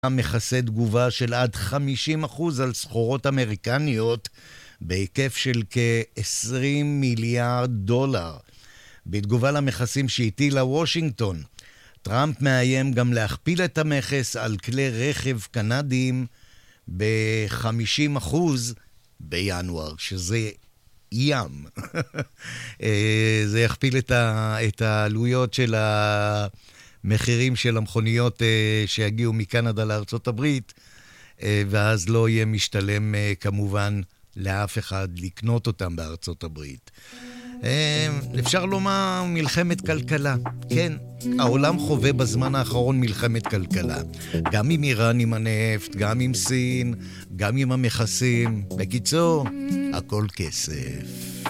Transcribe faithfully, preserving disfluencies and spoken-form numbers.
מכסה תגובה של עד חמישים אחוז על סחורות אמריקניות בהיקף של כ-עשרים מיליארד דולר. בתגובה למכסים שהטילה וושינגטון, טראמפ מאיים גם להכפיל את המכס על כלי רכב קנדיים ב-חמישים אחוז בינואר, שזה ים. זה יכפיל את, ה- את העלויות של המחירים של המכוניות שיגיעו מקנדה לארצות הברית, ואז לא יהיה משתלם כמובן לאף אחד לקנות אותם בארצות הברית. אפשר לומר מלחמת כלכלה. כן, העולם חווה בזמן האחרון מלחמת כלכלה. גם עם איראן, עם הנפט, גם עם סין, גם עם המכסים. בקיצור, הכל כסף.